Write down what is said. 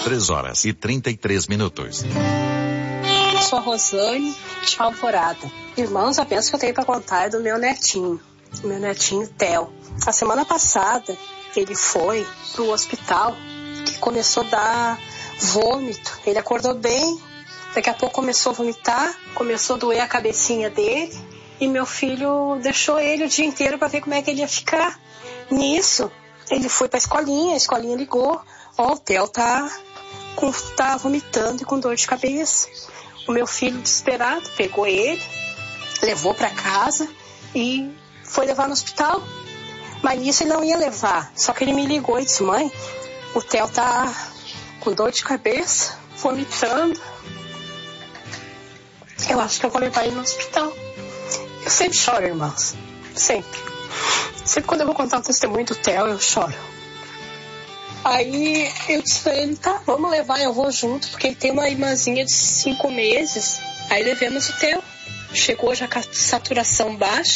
3h33. Eu sou a Rosane de Alvorada. Irmãos, a bênção que eu tenho para contar é do meu netinho Theo. A semana passada ele foi pro hospital que começou a dar vômito. Ele acordou bem, daqui a pouco começou a vomitar, começou a doer a cabecinha dele e meu filho deixou ele o dia inteiro para ver como é que ele ia ficar. Nisso, ele foi para a escolinha ligou, o Theo tá vomitando e com dor de cabeça. O meu filho, desesperado, pegou ele, levou para casa e foi levar no hospital. Mas nisso ele não ia levar, só que ele me ligou e disse: mãe, o Theo tá com dor de cabeça, vomitando. Eu acho que eu vou levar ele no hospital. Eu sempre choro, irmãos. Sempre quando eu vou contar o testemunho do Theo, eu choro. Aí eu disse pra ele: tá, vamos levar, eu vou junto, porque ele tem uma irmãzinha de 5 meses. Aí levamos o Theo. Chegou já com a saturação baixa.